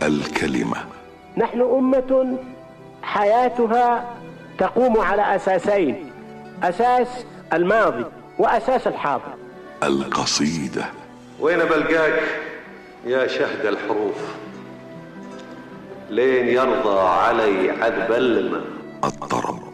الكلمة. نحن أمة حياتها تقوم على أساسين: أساس الماضي وأساس الحاضر. القصيدة. وين بلقاك يا شهد الحروف لين يرضى علي عذب الماء. الطرب.